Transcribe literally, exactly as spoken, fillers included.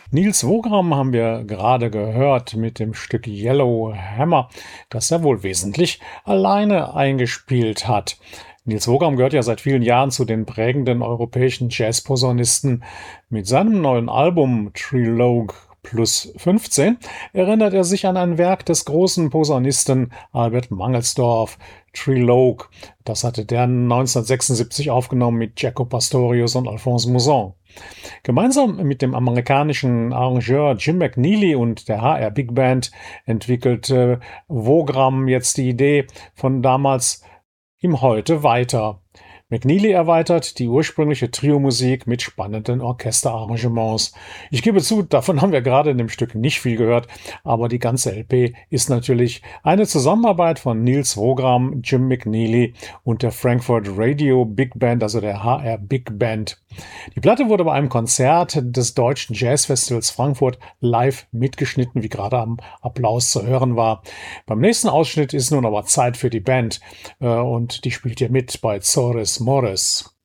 Nils Wogram haben wir gerade gehört mit dem Stück Yellow Hammer, das er wohl wesentlich alleine eingespielt hat. Nils Wogram gehört ja seit vielen Jahren zu den prägenden europäischen Jazzposaunisten. Mit seinem neuen Album Trilogue plus fünfzehn erinnert er sich an ein Werk des großen Posaunisten Albert Mangelsdorff, Trilogue. Das hatte der neunzehnhundertsechsundsiebzig aufgenommen mit Jaco Pastorius und Alphonse Mouzon. Gemeinsam mit dem amerikanischen Arrangeur Jim McNeely und der H R Big Band entwickelte Wogram jetzt die Idee von damals im Heute weiter. McNeely erweitert die ursprüngliche Trio-Musik mit spannenden Orchesterarrangements. Ich gebe zu, davon haben wir gerade in dem Stück nicht viel gehört, aber die ganze L P ist natürlich eine Zusammenarbeit von Nils Wogram, Jim McNeely und der Frankfurt Radio Big Band, also der H R Big Band. Die Platte wurde bei einem Konzert des Deutschen Jazzfestivals Frankfurt live mitgeschnitten, wie gerade am Applaus zu hören war. Beim nächsten Ausschnitt ist nun aber Zeit für die Band äh, und die spielt hier mit bei Zores Mores.